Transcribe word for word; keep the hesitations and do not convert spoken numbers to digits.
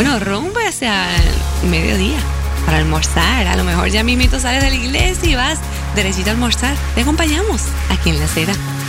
Bueno, rumbo hacia el mediodía para almorzar. A lo mejor ya mismito sales de la iglesia y vas derechito a almorzar. Te acompañamos aquí en La Acera.